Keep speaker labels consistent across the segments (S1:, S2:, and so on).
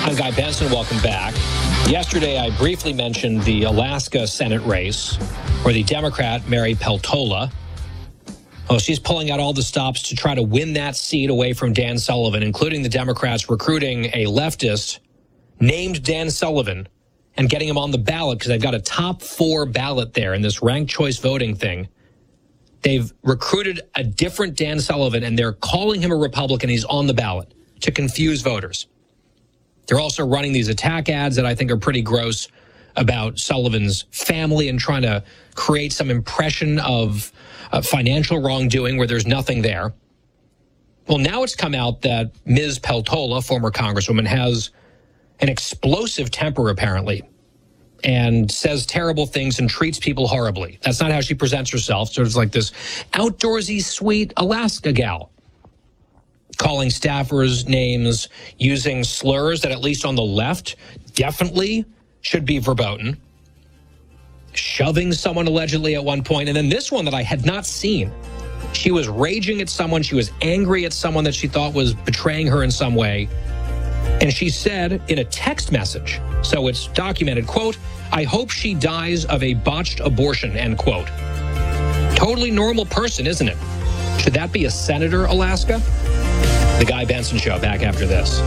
S1: I'm Guy Benson. Welcome back. Yesterday, I briefly mentioned the Alaska Senate race where the Democrat, Mary Peltola, she's pulling out all the stops to try to win that seat away from Dan Sullivan, including the Democrats recruiting a leftist named Dan Sullivan and getting him on the ballot because they've got a top 4 ballot there in this ranked choice voting thing. They've recruited a different Dan Sullivan, and they're calling him a Republican. He's on the ballot to confuse voters. They're also running these attack ads that I think are pretty gross about Sullivan's family and trying to create some impression of financial wrongdoing where there's nothing there. Well, now it's come out that Ms. Peltola, former congresswoman, has an explosive temper, apparently, and says terrible things and treats people horribly. That's not how she presents herself. So it's like this outdoorsy, sweet Alaska gal, calling staffers names, using slurs that, at least on the left, definitely should be verboten, shoving someone allegedly at one point. And then this one that I had not seen. She was raging at someone. She was angry at someone that she thought was betraying her in some way. And she said in a text message, so it's documented, quote, "I hope she dies of a botched abortion," end quote. Totally normal person, isn't it? Should that be a senator, Alaska? The Guy Benson Show, back after this.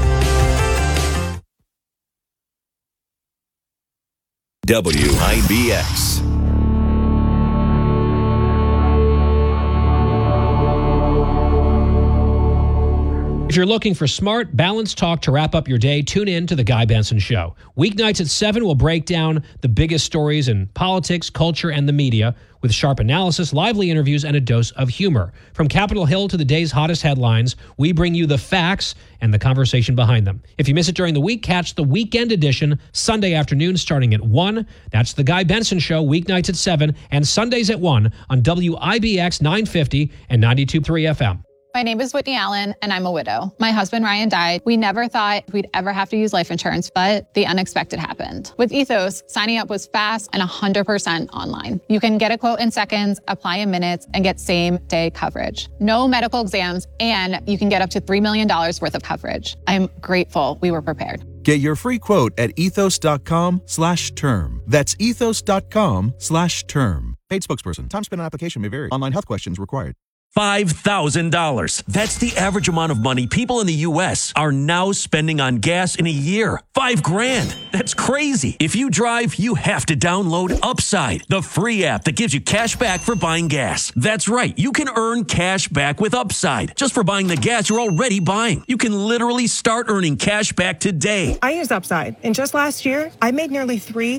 S2: WIBX.
S1: If you're looking for smart, balanced talk to wrap up your day, tune in to The Guy Benson Show. Weeknights at 7, we'll break down the biggest stories in politics, culture, and the media with sharp analysis, lively interviews, and a dose of humor. From Capitol Hill to the day's hottest headlines, we bring you the facts and the conversation behind them. If you miss it during the week, catch the weekend edition Sunday afternoon starting at 1. That's The Guy Benson Show, weeknights at 7 and Sundays at 1 on WIBX 950 and 92.3 FM.
S3: My name is Whitney Allen, and I'm a widow. My husband, Ryan, died. We never thought we'd ever have to use life insurance, but the unexpected happened. With Ethos, signing up was fast and 100% online. You can get a quote in seconds, apply in minutes, and get same-day coverage. No medical exams, and you can get up to $3 million worth of coverage. I'm grateful we were prepared.
S4: Get your free quote at ethos.com/term. That's ethos.com/term. Paid spokesperson. Time spent on application may vary. Online health questions required.
S5: $5,000. That's the average amount of money people in the U.S. are now spending on gas in a year. $5,000. That's crazy. If you drive, you have to download Upside, the free app that gives you cash back for buying gas. That's right. You can earn cash back with Upside just for buying the gas you're already buying. You can literally start earning cash back today.
S6: I use Upside, and just last year, I made nearly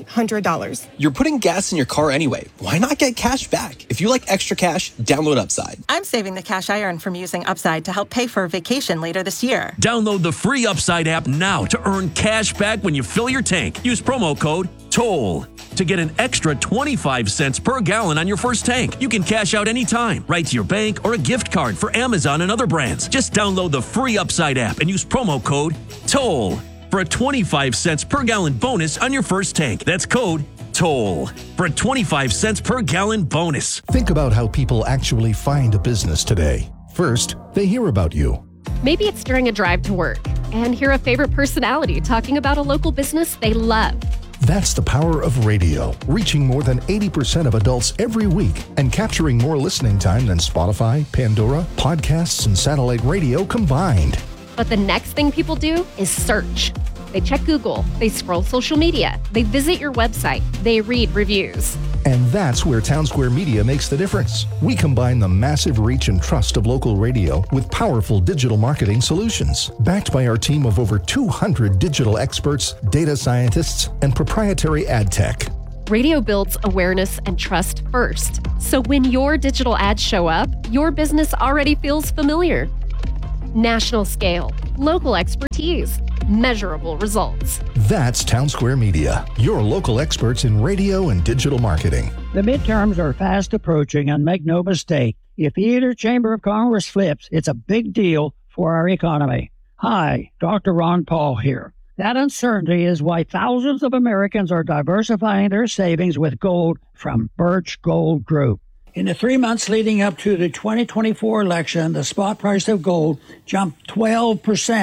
S6: $300.
S7: You're putting gas in your car anyway. Why not get cash back? If you like extra cash, download Upside.
S6: I'm saving the cash I earn from using Upside to help pay for a vacation later this year.
S5: Download the free Upside app now to earn cash back when you fill your tank. Use promo code TOLL to get an extra 25 cents per gallon on your first tank. You can cash out anytime, right to your bank or a gift card for Amazon and other brands. Just download the free Upside app and use promo code TOLL for a 25 cents per gallon bonus on your first tank. That's code TOLL for a 25 cents per gallon bonus.
S8: Think about how people actually find a business today. First, they hear about you.
S9: Maybe it's during a drive to work and hear a favorite personality talking about a local business they love.
S8: That's the power of radio, reaching more than 80% of adults every week and capturing more listening time than Spotify, Pandora, podcasts, and satellite radio combined.
S9: But the next thing people do is search. They check Google, they scroll social media, they visit your website, they read reviews.
S8: And that's where Townsquare Media makes the difference. We combine the massive reach and trust of local radio with powerful digital marketing solutions. Backed by our team of over 200 digital experts, data scientists, and proprietary ad tech.
S9: Radio builds awareness and trust first. So when your digital ads show up, your business already feels familiar. National scale, local expertise, measurable results.
S8: That's Townsquare Media, your local experts in radio and digital marketing.
S10: The midterms are fast approaching, and make no mistake, if either chamber of Congress flips, it's a big deal for our economy. Hi, Dr. Ron Paul here. That uncertainty is why thousands of Americans are diversifying their savings with gold from Birch Gold Group. In the 3 months leading up to the 2024 election, the spot price of gold jumped 12%.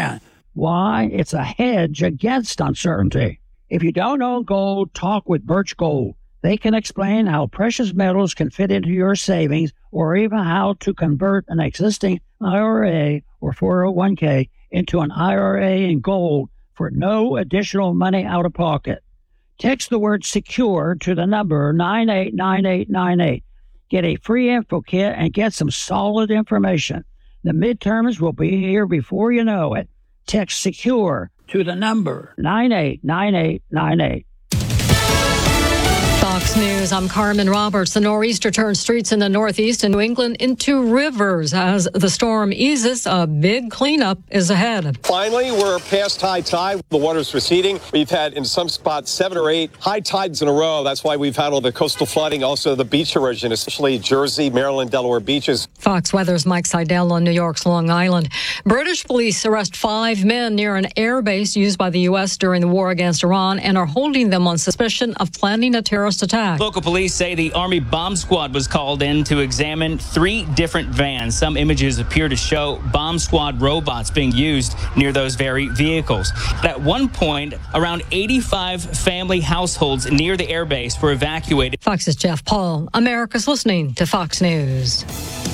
S10: Why? It's a hedge against uncertainty. If you don't own gold, talk with Birch Gold. They can explain how precious metals can fit into your savings or even how to convert an existing IRA or 401k into an IRA in gold for no additional money out of pocket. Text the word SECURE to the number 989898. Get a free info kit and get some solid information. The midterms will be here before you know it. Text SECURE to the number 989898.
S2: Fox News, I'm Carmen Roberts. The nor'easter turns streets in the northeast and New England into rivers. As the storm eases, a big cleanup is ahead.
S11: Finally, we're past high tide. The water's receding. We've had, in some spots, 7 or 8 high tides in a row. That's why we've had all the coastal flooding, also the beach erosion, especially Jersey, Maryland, Delaware beaches.
S2: Fox Weather's Mike Seidel on New York's Long Island. British police arrest 5 men near an air base used by the U.S. during the war against Iran and are holding them on suspicion of planning a terrorist attack.
S12: Local police say the Army bomb squad was called in to examine 3 different vans. Some images appear to show bomb squad robots being used near those very vehicles. At one point, around 85 family households near the airbase were evacuated.
S2: Fox's Jeff Paul. America's listening to Fox News.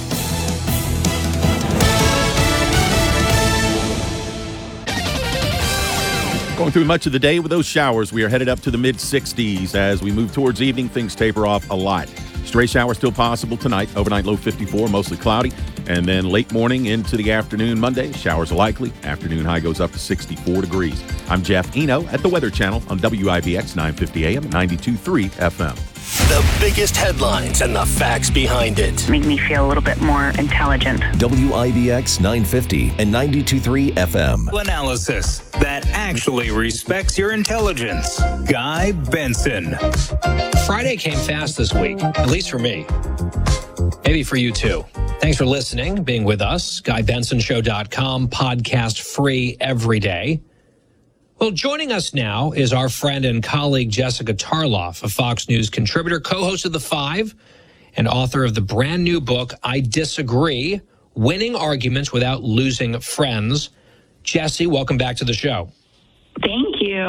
S13: Going through much of the day with those showers, we are headed up to the mid-60s. As we move towards evening, things taper off a lot. Stray showers still possible tonight. Overnight low 54, mostly cloudy. And then late morning into the afternoon Monday, showers are likely. Afternoon high goes up to 64 degrees. I'm Jeff Eno at the Weather Channel on WIBX 950 AM, 92.3 FM.
S14: The biggest headlines and the facts behind it.
S15: Make me feel a little bit more intelligent.
S14: WIBX 950 and 92.3 FM.
S16: Analysis that actually respects your intelligence. Guy Benson.
S1: Friday came fast this week, at least for me. Maybe for you too. Thanks for listening, being with us. GuyBensonShow.com, podcast free every day. Well, joining us now is our friend and colleague Jessica Tarloff, a Fox News contributor, co-host of The Five, and author of the brand new book, I Disagree, Winning Arguments Without Losing Friends. Jessie, welcome back to the show.
S17: Thank you.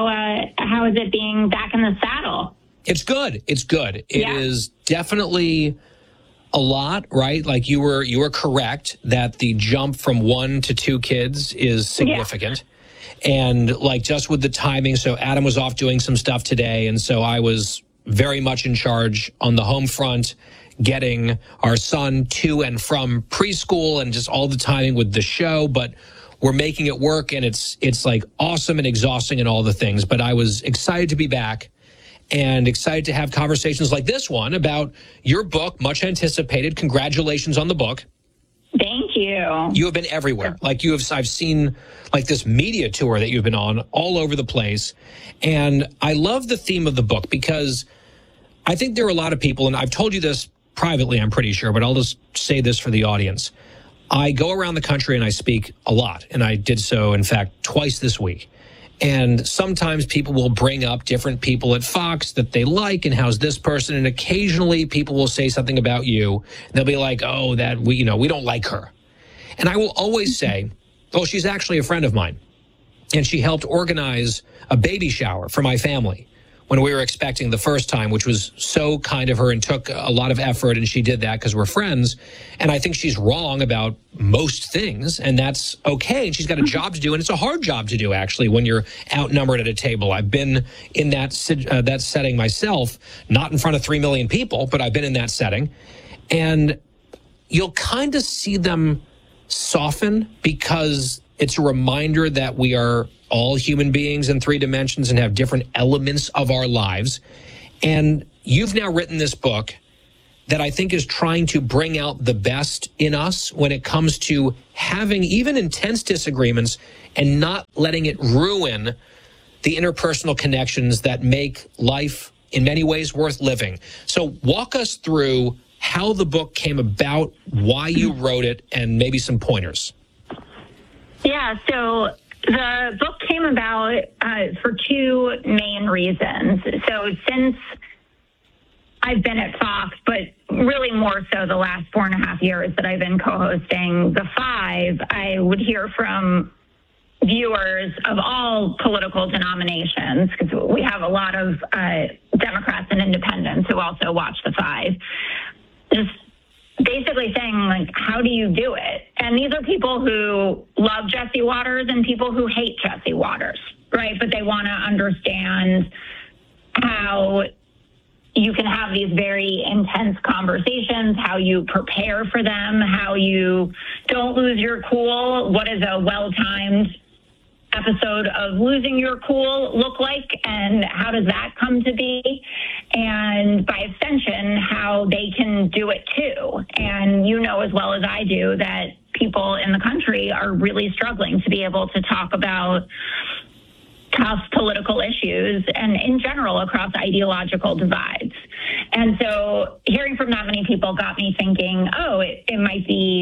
S17: How is it being back in the saddle?
S1: It's good. It's good. It is definitely a lot, right? Like you were correct that the jump from 1 to 2 kids is significant. Yeah. And like just with the timing, so Adam was off doing some stuff today, and so I was very much in charge on the home front, getting our son to and from preschool and just all the timing with the show. But we're making it work, and it's like awesome and exhausting and all the things. But I was excited to be back and excited to have conversations like this one about your book, much anticipated. Congratulations on the book.
S17: Thank you.
S1: You have been everywhere. Like I've seen like this media tour that you've been on all over the place. And I love the theme of the book because I think there are a lot of people, and I've told you this privately, I'm pretty sure, but I'll just say this for the audience. I go around the country and I speak a lot, and I did so, in fact, twice this week. And sometimes people will bring up different people at Fox that they like and how's this person. And occasionally people will say something about you. And they'll be like, oh, that we don't like her. And I will always say, oh, she's actually a friend of mine. And she helped organize a baby shower for my family when we were expecting the first time, which was so kind of her and took a lot of effort. And she did that because we're friends. And I think she's wrong about most things, and that's okay. And she's got a job to do, and it's a hard job to do, actually, when you're outnumbered at a table. I've been in that setting myself, not in front of 3 million people, but I've been in that setting. And you'll kind of see them soften because it's a reminder that we are all human beings in 3 dimensions and have different elements of our lives. And you've now written this book that I think is trying to bring out the best in us when it comes to having even intense disagreements and not letting it ruin the interpersonal connections that make life in many ways worth living. So walk us through how the book came about, why you wrote it, and maybe some pointers.
S17: Yeah, so the book came about for 2 main reasons. So since I've been at Fox, but really more so the last 4.5 years that I've been co-hosting The Five, I would hear from viewers of all political denominations, because we have a lot of Democrats and independents who also watch The Five, just basically saying, like, how do you do it? And these are people who love Jesse Waters and people who hate Jesse Waters, right? But they want to understand how you can have these very intense conversations, how you prepare for them, how you don't lose your cool, what is a well-timed episode of losing your cool look like, and how does that come to be, and by extension, how they can do it too. And you know as well as I do that people in the country are really struggling to be able to talk about tough political issues and in general across ideological divides. And so hearing from that many people got me thinking, it might be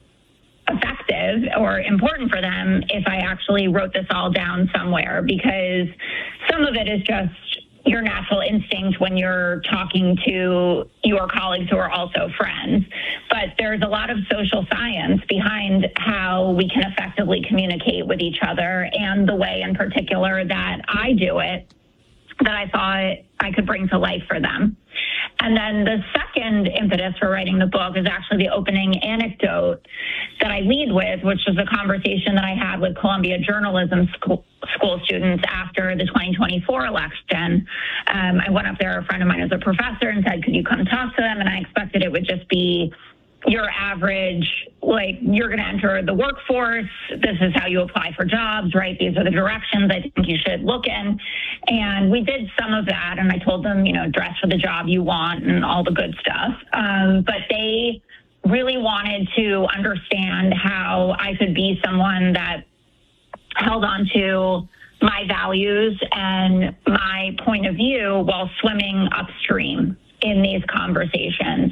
S17: effective or important for them if I actually wrote this all down somewhere, because some of it is just your natural instinct when you're talking to your colleagues who are also friends. But there's a lot of social science behind how we can effectively communicate with each other, and the way in particular that I do it that I thought I could bring to life for them. And then the second impetus for writing the book is actually the opening anecdote that I lead with, which was a conversation that I had with Columbia Journalism School students after the 2024 election. I went up there, a friend of mine is a professor, and said, could you come talk to them? And I expected it would just be your average, like, you're going to enter the workforce, this is how you apply for jobs, right? These are the directions I think you should look in. And we did some of that, and I told them, dress for the job you want and all the good stuff. But they really wanted to understand how I could be someone that held on to my values and my point of view while swimming upstream in these conversations.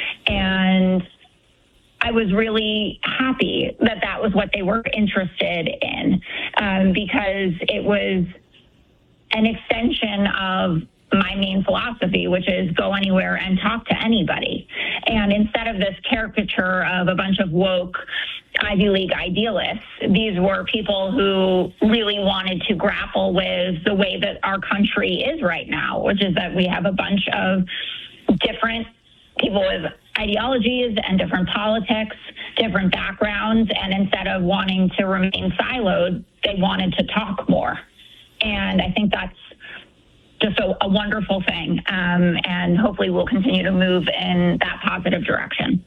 S17: And I was really happy that that was what they were interested in, because it was an extension of my main philosophy, which is go anywhere and talk to anybody. And instead of this caricature of a bunch of woke Ivy League idealists, these were people who really wanted to grapple with the way that our country is right now, which is that we have a bunch of different people with ideologies and different politics, different backgrounds, and instead of wanting to remain siloed, they wanted to talk more. And I think that's just a wonderful thing, and hopefully we'll continue to move in that positive direction.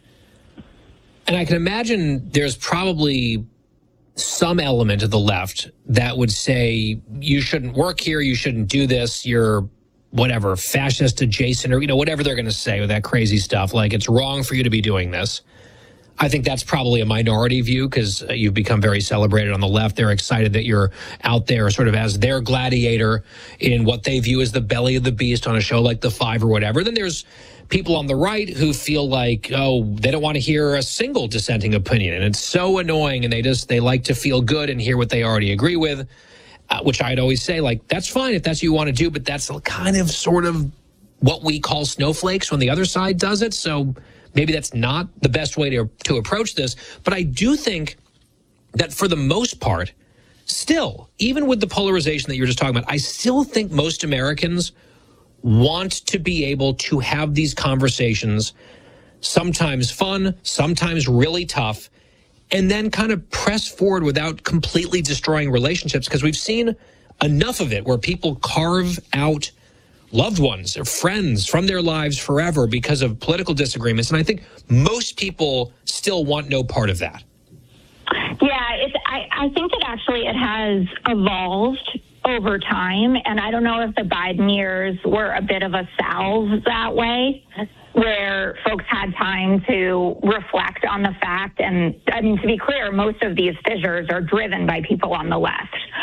S1: And I can imagine there's probably some element of the left that would say you shouldn't work here, you shouldn't do this, you're whatever, fascist adjacent, or, whatever they're going to say with that crazy stuff, like it's wrong for you to be doing this. I think that's probably a minority view, because you've become very celebrated on the left. They're excited that you're out there sort of as their gladiator in what they view as the belly of the beast on a show like The Five or whatever. Then there's people on the right who feel like, they don't want to hear a single dissenting opinion, and it's so annoying, and they like to feel good and hear what they already agree with. Which I'd always say, like, that's fine if that's what you want to do, but that's kind of sort of what we call snowflakes when the other side does it. So maybe that's not the best way to approach this. But I do think that for the most part, still, even with the polarization that you were just talking about, I still think most Americans want to be able to have these conversations, sometimes fun, sometimes really tough, and then kind of press forward without completely destroying relationships, because we've seen enough of it where people carve out loved ones or friends from their lives forever because of political disagreements. And I think most people still want no part of that.
S17: Yeah, I think that actually it has evolved over time. And I don't know if the Biden years were a bit of a salve that way, where folks had time to reflect on the fact. And I mean, to be clear, most of these fissures are driven by people on the left.